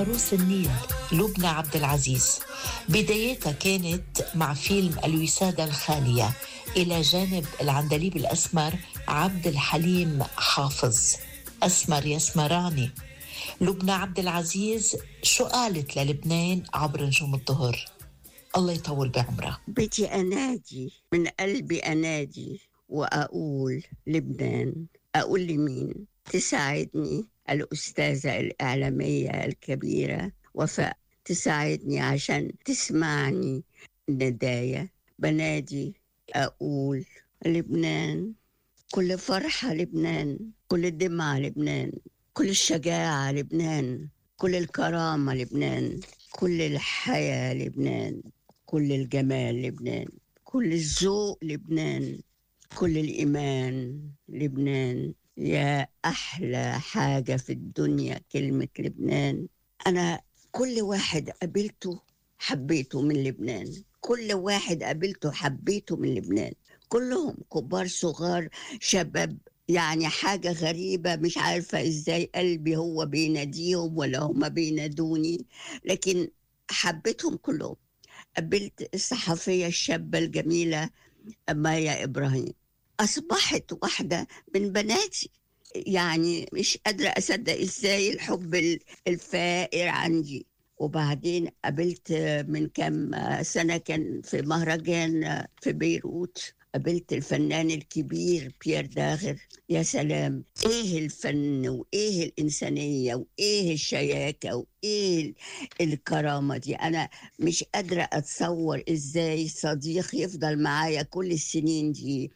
عروس النيل لبنى عبد العزيز بدايتها كانت مع فيلم الوسادة الخالية إلى جانب العندليب الأسمر عبد الحليم حافظ. أسمر يسمراني. لبنى عبد العزيز شو قالت للبنان عبر نجوم الظهر؟ الله يطول بعمرها. بدي أنادي من قلبي، أنادي وأقول لبنان. أقول لمين؟ تساعدني الأستاذة الإعلامية الكبيرة وفاء، تساعدني عشان تسمعني ندايا. بنادي أقول لبنان، كل فرحة لبنان، كل دمعة لبنان، كل الشجاعة لبنان، كل الكرامة لبنان، كل الحياة لبنان، كل الجمال لبنان، كل الذوق لبنان، كل الإيمان لبنان. يا أحلى حاجة في الدنيا كلمة لبنان. أنا كل واحد قابلته حبيته من لبنان، كل واحد قابلته حبيته من لبنان، كلهم كبار صغار شباب. يعني حاجة غريبة، مش عارفة إزاي قلبي هو بيناديهم ولا هم بينادوني، لكن حبيتهم كلهم. قابلت الصحفية الشابة الجميلة مايا إبراهيم، أصبحت واحدة من بناتي. يعني مش قادرة أصدق إزاي الحب الفائر عندي. وبعدين قابلت من كام سنة كان في مهرجان في بيروت، قابلت الفنان الكبير بيير داغر. يا سلام، ايه الفن وايه الإنسانية وايه الشياكة وايه الكرامة دي. أنا مش قادرة أتصور إزاي صديق يفضل معايا كل السنين دي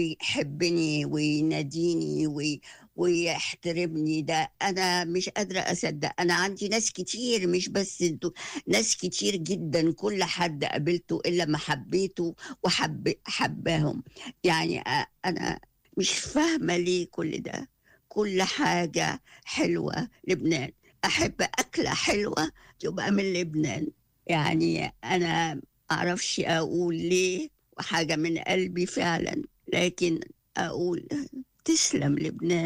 ويحبني ويناديني ويحترمني. ده أنا مش قادرة أصدق. أنا عندي ناس كتير، مش بس انتوا، ناس كتير جدا كل حد قابلته إلا ما حبيته حباهم. يعني أنا مش فاهمة ليه كل ده. كل حاجة حلوة لبنان. أحب أكلة حلوة تبقى من لبنان. يعني أنا معرفش أقول ليه، وحاجة من قلبي فعلا، لكن أقول تسلم لبنان.